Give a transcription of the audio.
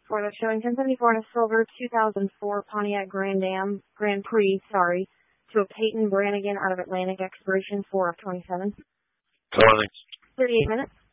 For the showing 1074 and a silver 2004 Pontiac Grand Prix, to a Peyton Brannigan out of Atlantic, expiration 4 of 27. 20. 38 minutes.